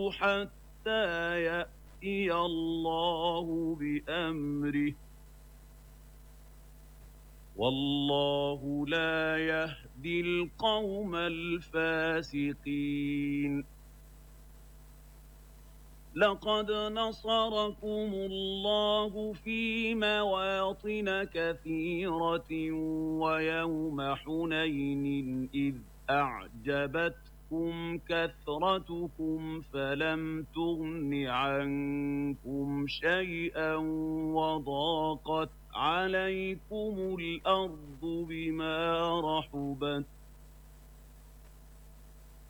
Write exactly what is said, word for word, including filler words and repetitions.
حتى يأتي الله بأمره والله لا يهدي القوم الفاسقين. لقد نصركم الله في مواطن كثيرة ويوم حنين إذ أعجبتكم كثرتكم فلم تغن عنكم شيئا وضاقت عليكم الأرض بما رحبت